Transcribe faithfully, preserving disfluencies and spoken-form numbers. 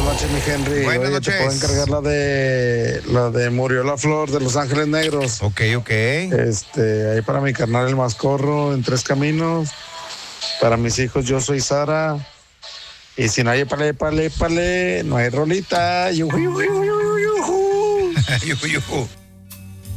noches, mi Henry. Buenas Oye, noches. te puedo encargar la de la de Murió la Flor de Los Ángeles Negros. Ok, ok. Este, ahí para mi carnal el Mascorro en Tres Caminos. Para mis hijos, yo soy Sara. Y si no hay épale, épale, épale, no hay rolita. Yujú, yujú, yujú, yujú. Yujú, yujú.